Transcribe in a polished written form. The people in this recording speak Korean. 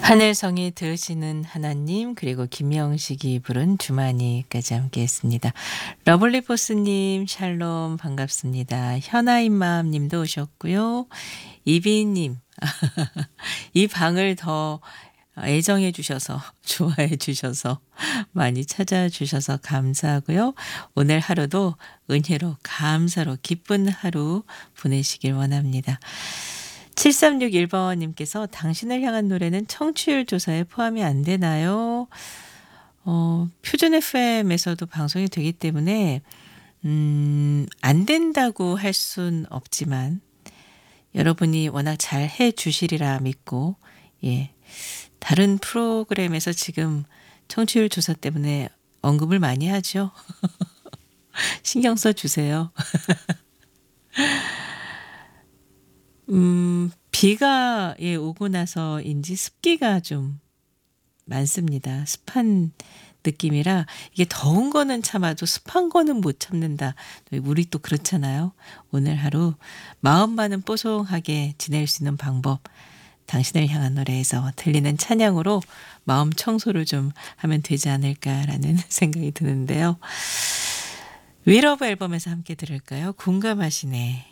하늘성이 들으시는 하나님, 그리고 김영식이 부른 주만이까지 함께했습니다. 러블리포스님 샬롬 반갑습니다. 현아인 마음님도 오셨고요. 이비님 이 방을 더 애정해 주셔서 좋아해 주셔서 많이 찾아주셔서 감사하고요. 오늘 하루도 은혜로 감사로 기쁜 하루 보내시길 원합니다. 7361번님께서 당신을 향한 노래는 청취율 조사에 포함이 안 되나요? 표준 FM에서도 방송이 되기 때문에 안 된다고 할 순 없지만 여러분이 워낙 잘 해 주시리라 믿고, 예, 다른 프로그램에서 지금 청취율 조사 때문에 언급을 많이 하죠. 신경 써 주세요. 비가 오고 나서인지 습기가 좀 많습니다. 습한 느낌이라 이게 더운 거는 참아도 습한 거는 못 참는다. 우리 또 그렇잖아요. 오늘 하루 마음만은 뽀송하게 지낼 수 있는 방법, 당신을 향한 노래에서 들리는 찬양으로 마음 청소를 좀 하면 되지 않을까라는 생각이 드는데요. 위러브 앨범에서 함께 들을까요? 공감하시네.